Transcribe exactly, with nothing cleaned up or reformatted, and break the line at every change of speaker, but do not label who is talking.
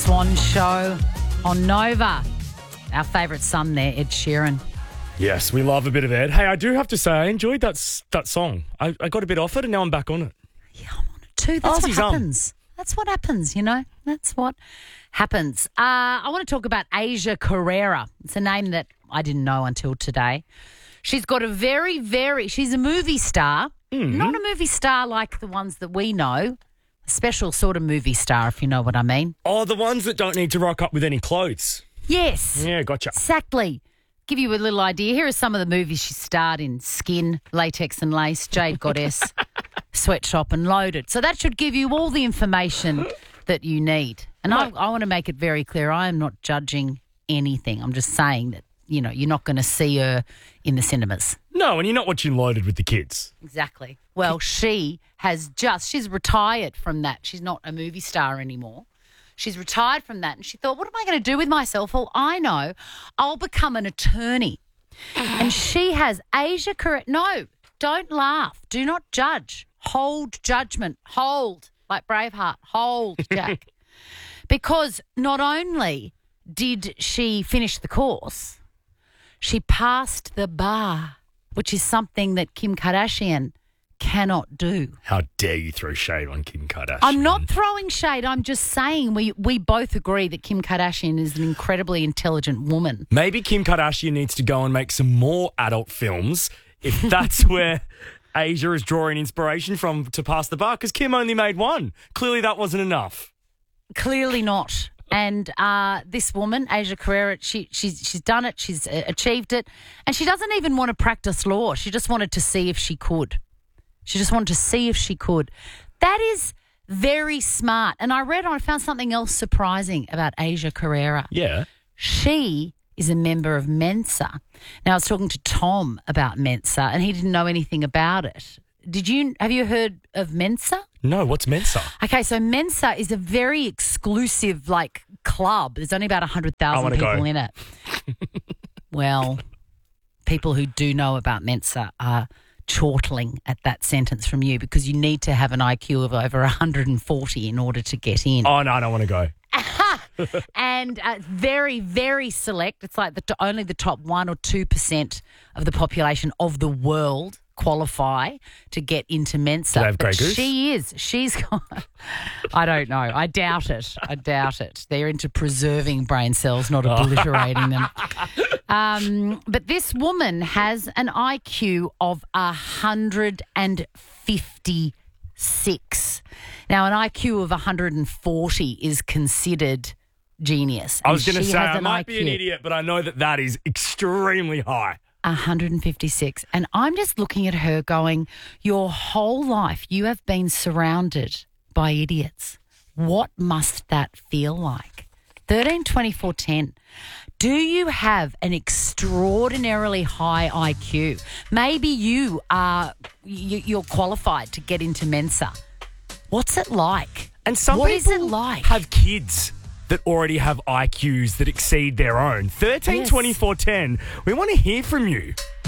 Swan Show on Nova. Our favourite son there, Ed Sheeran.
Yes, we love a bit of Ed. Hey, I do have to say, I enjoyed that s- that song. I, I got a bit off it and now I'm back on it.
Yeah, I'm on it too. That's
Ozzy's
what
on.
happens. That's what happens, you know. That's what happens. Uh, I want to talk about Asia Carrera. It's a name that I didn't know until today. She's got a very, very, she's a movie star.
Mm-hmm.
Not a movie star like the ones that we know. A special sort of movie star, if you know what I mean.
Oh, the ones that don't need to rock up with any clothes.
Yes.
Yeah, gotcha.
Exactly. Give you a little idea. Here are some of the movies she starred in. Skin, Latex and Lace, Jade Goddess, Sweatshop and Loaded. So that should give you all the information that you need. And I, I want to make it very clear, I am not judging anything. I'm just saying that, you know, you're not going to see her in the cinemas.
No, and you're not watching Loaded with the kids.
Exactly. Well, she has just, she's retired from that. She's not a movie star anymore. She's retired from that and she thought, what am I going to do with myself? Well, I know, I'll become an attorney. And she has Asia Carrera. No, don't laugh. Do not judge. Hold judgment. Hold, like Braveheart. Hold, Jack. Because not only did she finish the course, she passed the bar, which is something that Kim Kardashian cannot do.
How dare you throw shade on Kim Kardashian?
I'm not throwing shade. I'm just saying we, we both agree that Kim Kardashian is an incredibly intelligent woman.
Maybe Kim Kardashian needs to go and make some more adult films if that's where Asia is drawing inspiration from to pass the bar, because Kim only made one. Clearly that wasn't enough.
Clearly not. And uh, this woman, Asia Carrera, she, she's, she's done it. She's uh, achieved it. And she doesn't even want to practice law. She just wanted to see if she could. She just wanted to see if she could. That is very smart. And I read, I found something else surprising about Asia Carrera.
Yeah.
She is a member of Mensa. Now, I was talking to Tom about Mensa, and he didn't know anything about it. Did you, have you heard of Mensa?
No, what's Mensa?
Okay, so Mensa is a very exclusive, like, club. There's only about one hundred
I
thousand
wanna
people
go.
in it. Well, people who do know about Mensa are chortling at that sentence from you because you need to have an I Q of over one hundred forty in order to get in.
Oh, no, I don't want to go.
And uh, very, very select. It's like the, only the top one or two percent of the population of the world qualify to get into Mensa.
Do they have Grey
But
Goose?
She is. She's got, I don't know. I doubt it. I doubt it. They're into preserving brain cells, not obliterating them. Um, but this woman has an I Q of one hundred fifty-six. Now, an I Q of one hundred forty is considered genius.
I was
And
going to
she
say,
has
I
an
might
I Q.
be an idiot, but I know that that is extremely high.
one hundred fifty-six. And I'm just looking at her going, your whole life you have been surrounded by idiots. What must that feel like? thirteen twenty-four ten. Do you have an extraordinarily high I Q? Maybe you are you, you're qualified to get into Mensa. What's it like?
And some
What is
people
it like?
have kids that already have I Qs that exceed their own. thirteen
Yes.
twenty-four ten. We want to hear from you.